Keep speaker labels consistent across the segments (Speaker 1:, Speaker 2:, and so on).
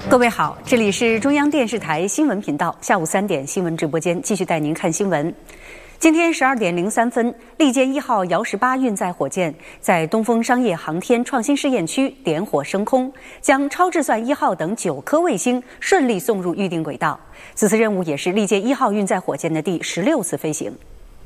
Speaker 1: 各位好，这里是中央电视台新闻频道，下午3点新闻直播间继续带您看新闻。今天12点03分，利剑1号遥18运载火箭在东风商业航天创新试验区点火升空，将超质算1号等9颗卫星顺利送入预定轨道。此次任务也是利剑1号运载火箭的第16次飞行。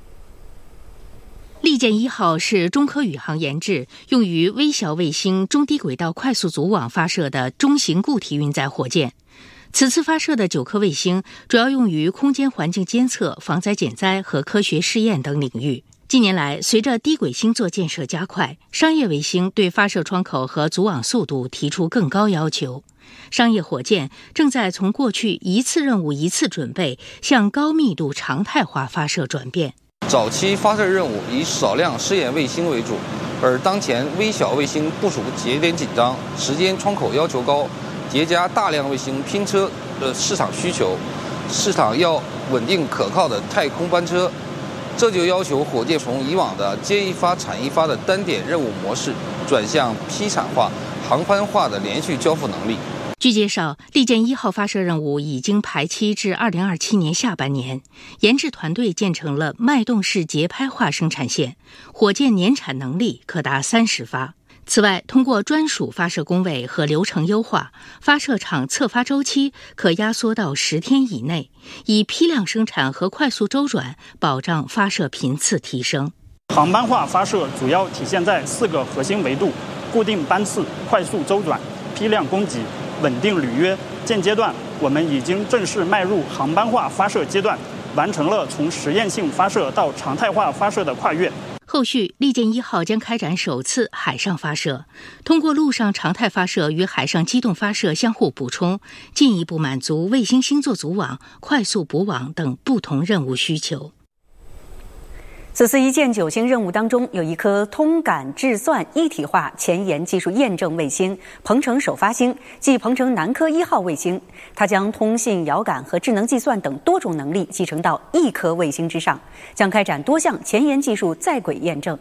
Speaker 2: 利剑1号是中科宇航研制，用于微小卫星中低轨道快速组网发射的中型固体运载火箭。此次发射的9颗卫星主要用于空间环境监测、防灾减灾和科学试验等领域。近年来，随着低轨星座建设加快，商业卫星对发射窗口和组网速度提出更高要求。商业火箭正在从过去一次任务一次准备，向高密度常态化发射转变。
Speaker 3: 早期发射任务以少量试验卫星为主，而当前微小卫星部署节点紧张，时间窗口要求高，叠加大量卫星拼车的市场需求，市场要稳定可靠的太空班车，这就要求火箭从以往的接一发产一发的单点任务模式，转向批产化、航班化的连续交付能力。
Speaker 2: 据介绍，利剑1号发射任务已经排期至2027年下半年，研制团队建成了脉动式节拍化生产线，火箭年产能力可达30发。此外，通过专属发射工位和流程优化，发射场测发周期可压缩到10天以内，以批量生产和快速周转保障发射频次提升。
Speaker 4: 航班化发射主要体现在4个核心维度：固定班次、快速周转、批量供给、稳定履约。现阶段，我们已经正式迈入航班化发射阶段，完成了从实验性发射到常态化发射的跨越。
Speaker 2: 后续，利剑1号将开展首次海上发射，通过陆上常态发射与海上机动发射相互补充，进一步满足卫星星座组网、快速补网等不同任务需求。
Speaker 1: 此次1箭9星任务当中，有一颗通感质算一体化前沿技术验证卫星鹏程首发星，即鹏程南科1号卫星。它将通信、遥感和智能计算等多种能力集成到1颗卫星之上，将开展多项前沿技术在轨验证。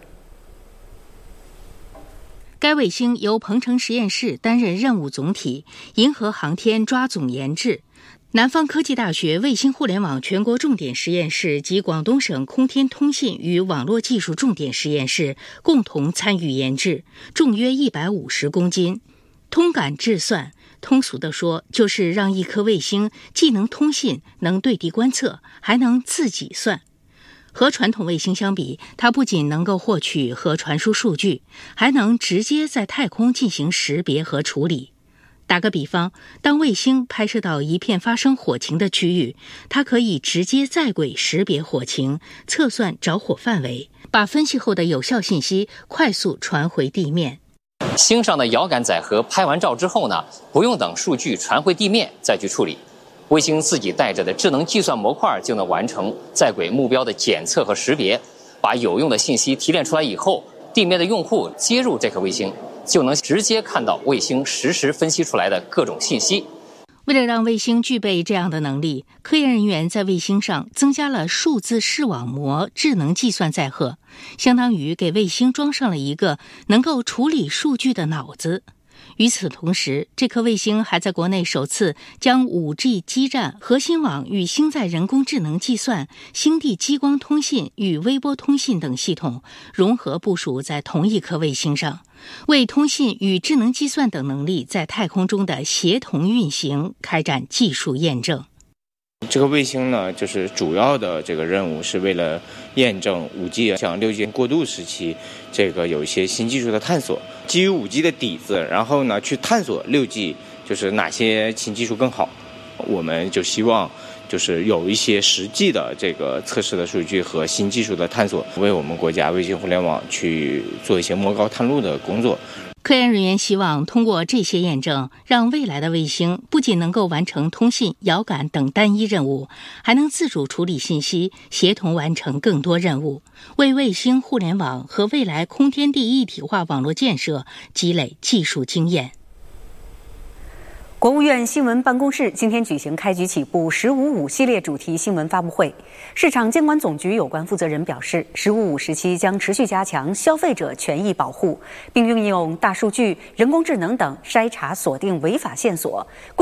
Speaker 2: 该卫星由鹏程实验室担任任务总体，银河航天抓总研制。南方科技大学卫星互联网全国重点实验室及广东省空天通信与网络技术重点实验室共同参与研制，重约150公斤。通感质算，通俗地说，就是让一颗卫星既能通信、能对地观测，还能自己算。和传统卫星相比，它不仅能够获取和传输数据，还能直接在太空进行识别和处理。打个比方，当卫星拍摄到一片发生火情的区域，它可以直接在轨识别火情，测算着火范围，把分析后的有效信息快速传回地面。
Speaker 5: 星上的遥感载荷拍完照之后呢，不用等数据传回地面再去处理，卫星自己带着的智能计算模块就能完成在轨目标的检测和识别，把有用的信息提炼出来以后，地面的用户接入这颗卫星，就能直接看到卫星实时分析出来的各种信息。
Speaker 2: 为了让卫星具备这样的能力，科研人员在卫星上增加了数字视网膜智能计算载荷，相当于给卫星装上了一个能够处理数据的脑子。与此同时，这颗卫星还在国内首次将 5G 基站核心网与星载人工智能计算、星地激光通信与微波通信等系统融合部署在同一颗卫星上，为通信与智能计算等能力在太空中的协同运行开展技术验证。
Speaker 6: 这个卫星呢，就是主要的这个任务是为了验证 5G 向 6G 过渡时期这个有一些新技术的探索，基于 5G 的底子，然后呢去探索 6G 就是哪些新技术更好。我们就希望就是有一些实际的这个测试的数据和新技术的探索，为我们国家卫星互联网去做一些摸高探路的工作。
Speaker 2: 科研人员希望通过这些验证，让未来的卫星不仅能够完成通信、遥感等单一任务，还能自主处理信息，协同完成更多任务，为卫星互联网和未来空天地一体化网络建设积累技术经验。
Speaker 1: 国务院新闻办公室今天举行开局起步“十五五”系列主题新闻发布会。市场监管总局有关负责人表示，“十五五”时期将持续加强消费者权益保护，并运用大数据、人工智能等筛查锁定违法线索。